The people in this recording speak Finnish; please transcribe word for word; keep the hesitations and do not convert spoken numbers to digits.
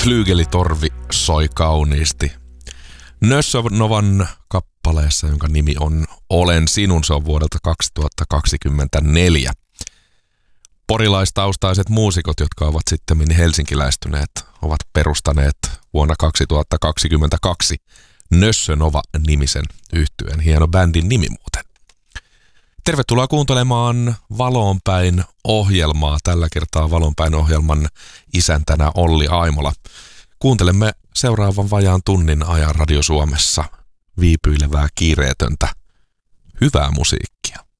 Flygelitorvi soi kauniisti Nössönovan kappaleessa, jonka nimi on Olen sinun, se on vuodelta kaksituhattakaksikymmentäneljä. Porilaistaustaiset muusikot, jotka ovat sitten helsinkiläistyneet, ovat perustaneet vuonna kaksituhattakaksikymmentäkaksi Nössönova-nimisen yhtyeen. Hieno bändin nimi muuten. Tervetuloa kuuntelemaan Valonpäin ohjelmaa. Tällä kertaa Valonpäin ohjelman isäntänä Olli Aimola. Kuuntelemme seuraavan vajaan tunnin ajan Radio Suomessa viipyilevää kiireetöntä hyvää musiikkia.